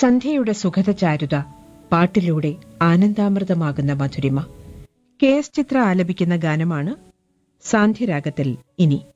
സന്ധ്യയുടെ സുഖദചാരുത, പാട്ടിലൂടെ ആനന്ദാമൃതമാകുന്ന Madhurima. K S ചിത്ര ആലപിക്കുന്ന ഗാനമാണ് സാന്ധ്യരാഗത്തിൽ ഇനി.